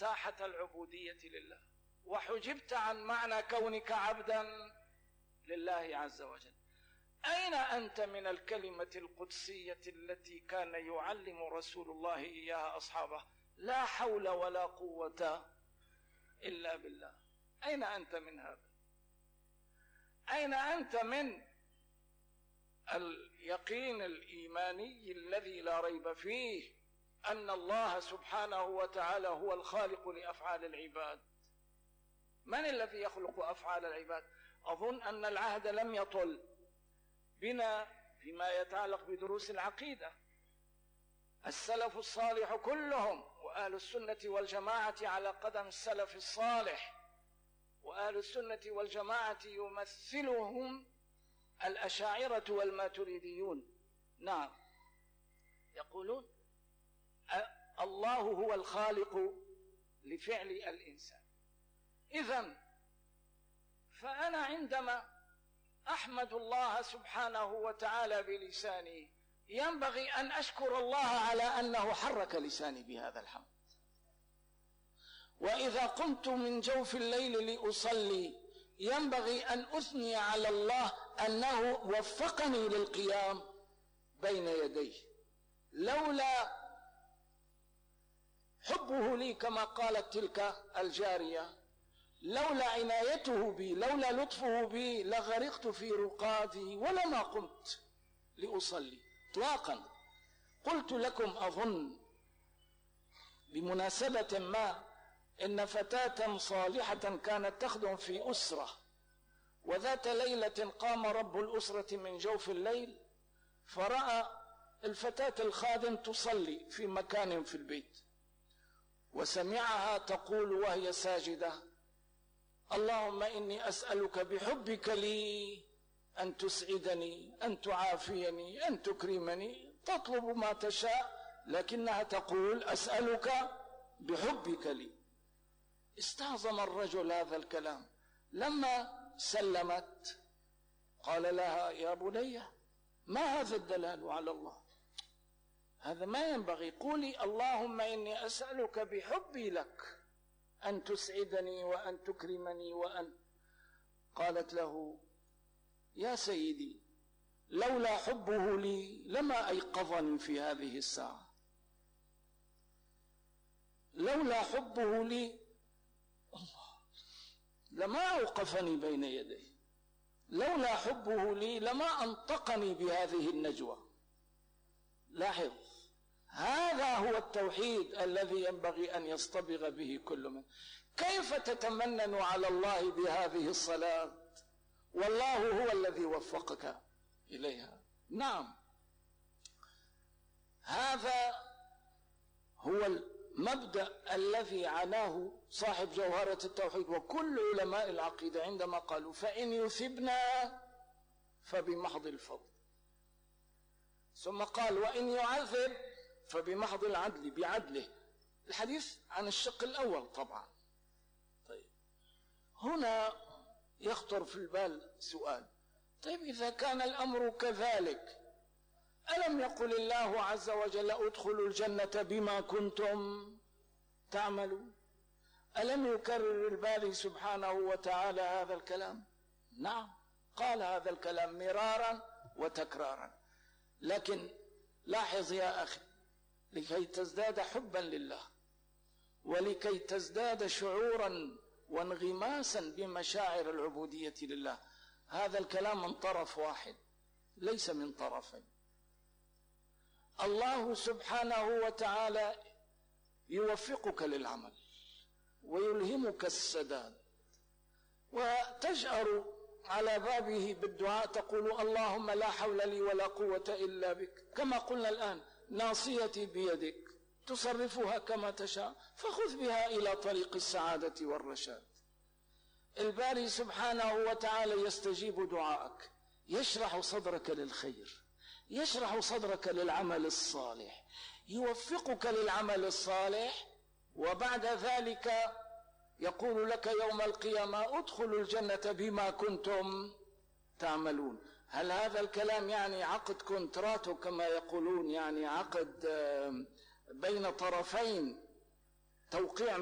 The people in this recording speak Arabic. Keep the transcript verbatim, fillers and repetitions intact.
ساحة العبودية لله، وحجبت عن معنى كونك عبدا لله عز وجل. أين أنت من الكلمة القدسية التي كان يعلم رسول الله إياها أصحابه؟ لا حول ولا قوة إلا بالله. أين أنت من هذا؟ أين أنت من اليقين الإيماني الذي لا ريب فيه أن الله سبحانه وتعالى هو الخالق لأفعال العباد؟ من الذي يخلق أفعال العباد؟ أظن أن العهد لم يطل بنا فيما يتعلق بدروس العقيدة. السلف الصالح كلهم، وأهل السنة والجماعة على قدم السلف الصالح، وأهل السنة والجماعة يمثلهم الأشاعرة والماتريديون. نعم، يقولون الله هو الخالق لفعل الإنسان. إذن فأنا عندما أحمد الله سبحانه وتعالى بلساني ينبغي أن أشكر الله على أنه حرك لساني بهذا الحمد. وإذا قمت من جوف الليل لأصلي ينبغي أن أثني على الله أنه وفقني للقيام بين يديه. لولا حبه لي كما قالت تلك الجارية، لولا عنايته بي، لولا لطفه بي، لغرقت في رقادي ولما قمت لأصلي اطلاقا. قلت لكم أظن بمناسبة ما إن فتاة صالحة كانت تخدم في أسرة، وذات ليلة قام رب الأسرة من جوف الليل فرأى الفتاة الخادم تصلي في مكان في البيت، وسمعها تقول وهي ساجدة: اللهم إني أسألك بحبك لي أن تسعدني، أن تعافيني، أن تكرمني. تطلب ما تشاء لكنها تقول أسألك بحبك لي. استعظم الرجل هذا الكلام. لما سلمت قال لها: يا بنية، ما هذا الدلال على الله؟ هذا ما ينبغي. قولي اللهم إني أسألك بحبي لك أن تسعدني وأن تكرمني وأن. قالت له: يا سيدي، لولا حبه لي لما أيقظني في هذه الساعة. لولا حبه لي الله لما أوقفني بين يديه. لولا حبه لي لما أنطقني بهذه النجوى. لاحظ، هذا هو التوحيد الذي ينبغي أن يصطبغ به كل من. كيف تتمنن على الله بهذه الصلاة والله هو الذي وفقك إليها؟ نعم، هذا هو المبدأ الذي عناه صاحب جوهرة التوحيد وكل علماء العقيدة عندما قالوا: فإن يثبنا فبمحض الفضل. ثم قال: وإن يعذب فبمحض العدل، بعدله. الحديث عن الشق الأول طبعا. طيب، هنا يخطر في البال سؤال: طيب إذا كان الأمر كذلك، ألم يقل الله عز وجل ادخلوا الجنة بما كنتم تعملون؟ ألم يكرر الباري سبحانه وتعالى هذا الكلام؟ نعم، قال هذا الكلام مرارا وتكرارا. لكن لاحظ يا أخي، لكي تزداد حبا لله ولكي تزداد شعورا وانغماسا بمشاعر العبودية لله، هذا الكلام من طرف واحد ليس من طرفين. الله سبحانه وتعالى يوفقك للعمل ويلهمك السداد، وتجأر على بابه بالدعاء تقول: اللهم لا حول لي ولا قوة إلا بك. كما قلنا الآن: ناصيتي بيدك تصرفها كما تشاء، فخذ بها إلى طريق السعادة والرشاد. الباري سبحانه وتعالى يستجيب دعائك، يشرح صدرك للخير، يشرح صدرك للعمل الصالح، يوفقك للعمل الصالح، وبعد ذلك يقول لك يوم القيامة: ادخلوا الجنة بما كنتم تعملون. هل هذا الكلام يعني عقد كونتراتو كما يقولون، يعني عقد بين طرفين، توقيع